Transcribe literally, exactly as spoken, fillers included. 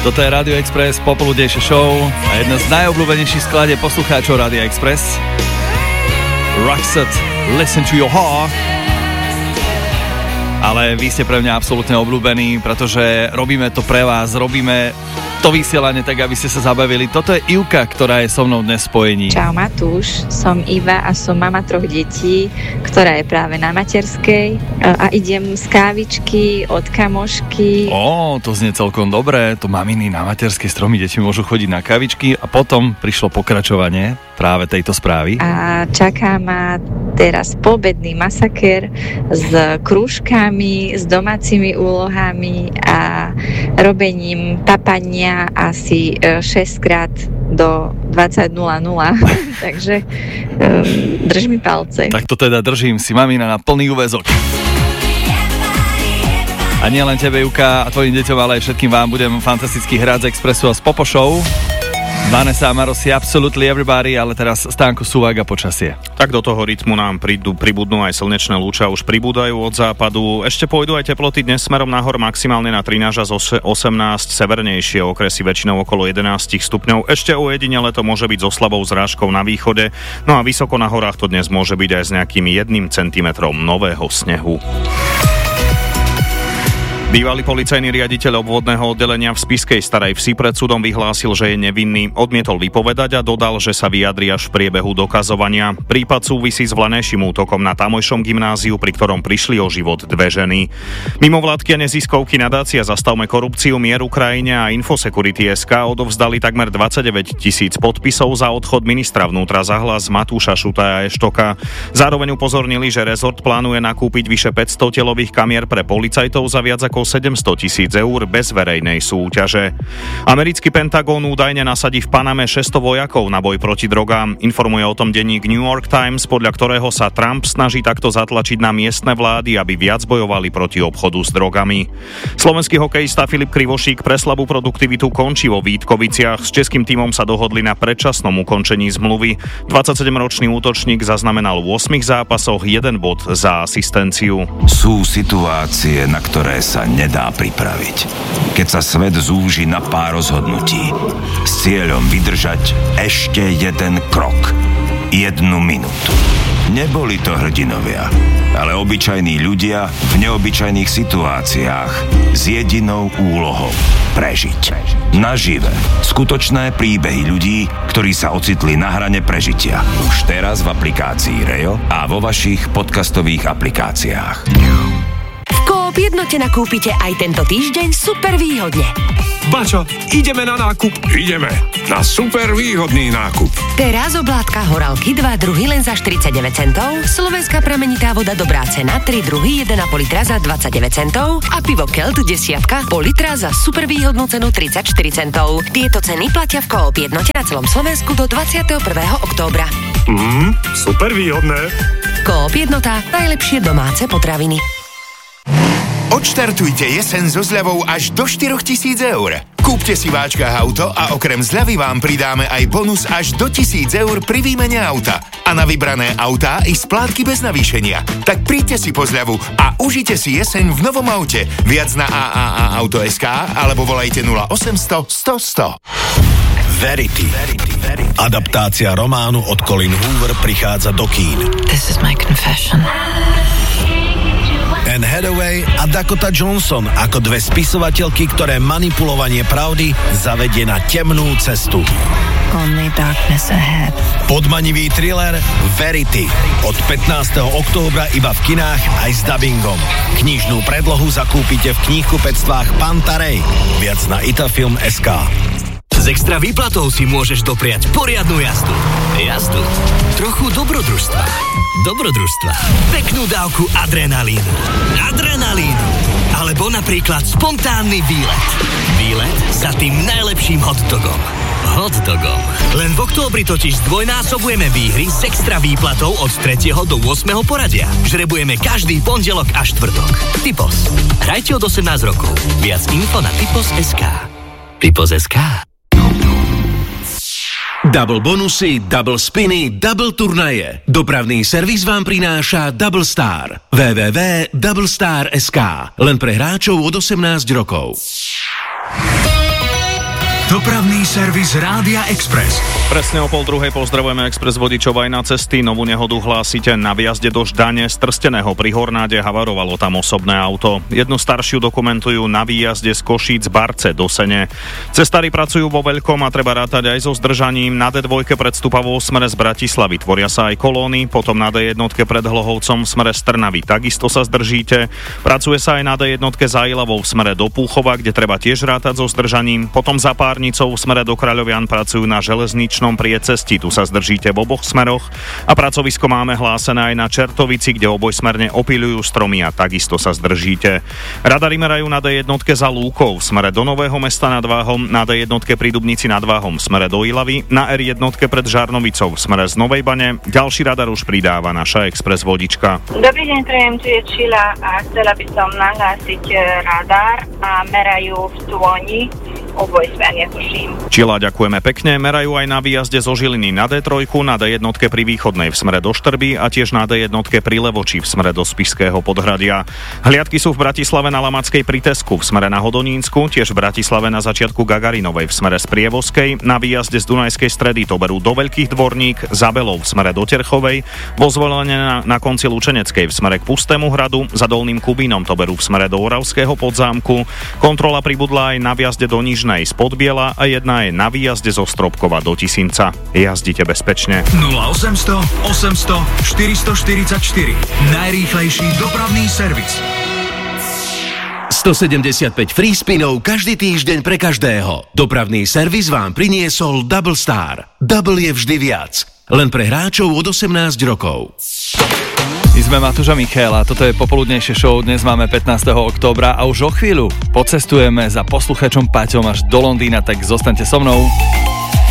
Toto je Radio Express, popoludnejšie show a jedna z najobľúbenejších skladieb poslucháčov Radio Express. Roxette, Listen to your heart. Ale vy ste pre mňa absolútne obľúbení, pretože robíme to pre vás, robíme to vysielanie tak, aby ste sa zabavili. Toto je Ivka, ktorá je so mnou dnes v spojení. Čau Matúš, som Iva a som mama troch detí, ktorá je práve na materskej a idem z kávičky od kamošky. Ó, to znie celkom dobré, to maminy na materskej stromy, deti môžu chodiť na kávičky a potom prišlo pokračovanie práve tejto správy. A čaká ma teraz poobedný masaker s krúžkami, s domácimi úlohami a robením papania asi šesť krát do dvadsať nula nula. Takže um, drž mi palce. Tak to teda držím si mamina na plný úväzok. A nie len tebe, Ivka, a tvojim deťom, ale aj všetkým vám budem fantasticky hrať z Expressu a z Popo Show. Vanessa a Marosi, absolutely everybody, ale teraz Stánko, Suvák a počasie. Tak do toho rytmu nám prídu, pribudnú aj slnečné lúča, už pribúdajú od západu. Ešte pôjdu aj teploty dnes smerom nahor maximálne na trinásť až osemnásť, severnejšie okresy väčšinou okolo jedenásť stupňov. Ešte ojedinele to môže byť so slabou zrážkou na východe, no a vysoko na horách to dnes môže byť aj s nejakým jedným centimetrom nového snehu. Bývalý policajný riaditeľ obvodného oddelenia v Spišskej Starej Vsi pred súdom vyhlásil, že je nevinný, odmietol vypovedať a dodal, že sa vyjadri až v priebehu dokazovania. Prípad súvisí s vlanejším útokom na tamojšom gymnáziu, pri ktorom prišli o život dve ženy. Mimovládky a neziskovky nadácia Zastavme korupciu, Mier Ukrajine a Infosecurity bodka es ká odovzdali takmer dvadsaťdeväť tisíc podpisov za odchod ministra vnútra za Hlas Matúša Šutaja Eštoka. Zároveň upozornili, že rezort plánuje nakúpiť vyše päťsto telových kamier pre policajtov za viac ako sedemsto tisíc eur bez verejnej súťaže. Americký Pentagón údajne nasadí v Paname šesťsto vojakov na boj proti drogám. Informuje o tom denník New York Times, podľa ktorého sa Trump snaží takto zatlačiť na miestne vlády, aby viac bojovali proti obchodu s drogami. Slovenský hokejista Filip Krivošík pre slabú produktivitu končí vo Vítkoviciach. S českým tímom sa dohodli na predčasnom ukončení zmluvy. dvadsaťsedemročný útočník zaznamenal v ôsmich zápasoch jeden bod za asistenciu. Sú situácie, na ktoré sa nedá pripraviť. Keď sa svet zúži na pár rozhodnutí s cieľom vydržať ešte jeden krok, jednu minútu. Neboli to hrdinovia, ale obyčajní ľudia v neobyčajných situáciách s jedinou úlohou prežiť. Nažive. Skutočné príbehy ľudí, ktorí sa ocitli na hrane prežitia. Už teraz v aplikácii Rejo a vo vašich podcastových aplikáciách. V Coop Jednote nakúpite aj tento týždeň super výhodne. Bačo, ideme na nákup? Ideme na super výhodný nákup. Teraz oblátka horálky dva druhy len za štyridsaťdeväť centov, slovenská pramenitá voda Dobrá cena tri druhy jeden a pol litra za dvadsaťdeväť centov a pivo Kelt desiatka pol litra za super výhodnú cenu tridsaťštyri centov. Tieto ceny platia v Coop Jednote na celom Slovensku do dvadsiateho prvého októbra. Mm, super výhodné. Coop Jednota, najlepšie domáce potraviny. Odštartujte jeseň so zľavou až do štyritisíc eur. Kúpte si v Áčkach auto a okrem zľavy vám pridáme aj bonus až do tisíc eur pri výmene auta. A na vybrané autá i splátky bez navýšenia. Tak príďte si po zľavu a užite si jeseň v novom aute. Viac na á á á auto bodka es ká alebo volajte nula osemsto sto sto. Verity. Adaptácia románu od Colin Hoover prichádza do kín. This is my confession. Anne Hathaway a Dakota Johnson ako dve spisovateľky, ktoré manipulovanie pravdy zavedie na temnú cestu. Only darkness ahead. Podmanivý thriller Verity. Od pätnásteho októbra iba v kinách aj s dabingom. Knižnú predlohu zakúpite v knihkupectvách Pantarej. Viac na itafilm bodka es ká. S extra výplatou si môžeš dopriať poriadnu jazdu. Jazdu. Trochu dobrodružstva. Dobrodružstva. Peknú dávku adrenalínu. Adrenalínu. Alebo napríklad spontánny výlet. Výlet za tým najlepším hotdogom. Hotdogom. Len v októbri totiž zdvojnásobujeme výhry s extra výplatou od tretieho do ôsmeho poradia. Žrebujeme každý pondelok a štvrtok. Tipos. Hrajte od osemnásť rokov. Viac info na tipos bodka es ká. tipos bodka es ká. Double bonusy, double spiny, double turnaje. Dopravný servis vám prináša Double Star. w w w bodka double star bodka es ká. Len pre hráčov od osemnásť rokov. Dopravný servis Rádia Express. Presne o pol druhej pozdravujeme Express vodičov aj na cesty. Novú nehodu hlásite na výjazde do Ždane z Trsteného pri Hornáde. Havarovalo tam osobné auto. Jednu staršiu dokumentujú na výjazde z Košíc Barce do Sene. Cestári pracujú vo veľkom a treba rátať aj so zdržaním. Na dé dva pred Stupavou v smere z Bratislavy tvoria sa aj kolóny, potom na dé jedna pred Hlohovcom v smere z Trnavy takisto sa zdržíte. Pracuje sa aj na dé jedna za Ilavou v smere do Púchova, kde treba tiež rátať so zdržaním. Potom za Párnicou v smere do Kráľovian pracujú na železničnom priecesti. Tu sa zdržíte v oboch smeroch a pracovisko máme hlásené aj na Čertovici, kde obojsmerne opiľujú stromy a takisto sa zdržíte. Radary merajú na dé jedna za Lúkou v smere do Nového Mesta nad Váhom, na dé jedna pri Dubnici nad Váhom v smere do Ilavy, na er jedna pred Žarnovicou v smere z Novej Bane. Ďalší radar už pridáva naša Express vodička. Dobrý deň, prejem, tu je Čila a chcela by som nahlásiť radar a merajú v Stôni. Obojsmerne tuším. Čila, ďakujeme pekne. Merajú aj na výjazde zo Žiliny na dé tri, na dé jedna pri Východnej v smere do Štrby a tiež na dé jedna pri Levoči v smere do Spišského Podhradia. Hliadky sú v Bratislave na Lamackej pri Tesku v smere na Hodonínsku, tiež v Bratislave na začiatku Gagarinovej v smere z Prievozkej, na výjazde z Dunajskej Stredy to berú do Veľkých Dvorník, za Belou v smere do Terchovej, vo Zvolenie na, na konci Lučeneckej v smere k Pustému hradu, za Dolným Kubínom to berú v smere do Oravského Podzámku. Kontrola pribudla aj na výjazde do Nižnej z Podbiela a jedna je na výjazde zo Stropkova do Tisinca. Jazdite bezpečne. nula osemsto osemsto štyristoštyridsaťštyri. Najrýchlejší dopravný servis. stosedemdesiatpäť free spinov každý týždeň pre každého. Dopravný servis vám priniesol Double Star. Double je vždy viac. Len pre hráčov od osemnásť rokov. My sme Matúš a Michal a toto je popoludnejšie show. Dnes máme pätnásteho októbra a už o chvíľu pocestujeme za posluchačom Paťom až do Londýna, tak zostaňte so mnou.